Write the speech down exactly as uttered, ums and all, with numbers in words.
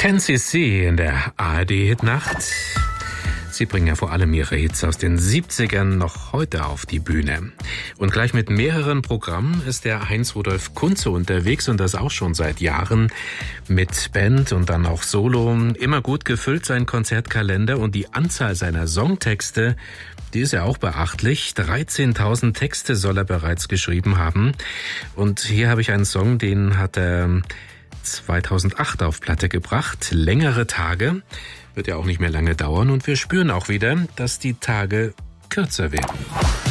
Ken C C in der A R D-Hitnacht. Sie bringen ja vor allem ihre Hits aus den siebzigern noch heute auf die Bühne. Und gleich mit mehreren Programmen ist der Heinz-Rudolf Kunze unterwegs und das auch schon seit Jahren mit Band und dann auch Solo. Immer gut gefüllt sein Konzertkalender und die Anzahl seiner Songtexte, die ist ja auch beachtlich. dreizehntausend Texte soll er bereits geschrieben haben. Und hier habe ich einen Song, den hat er zweitausendacht auf Platte gebracht. Längere Tage. Wird ja auch nicht mehr lange dauern und wir spüren auch wieder, dass die Tage kürzer werden.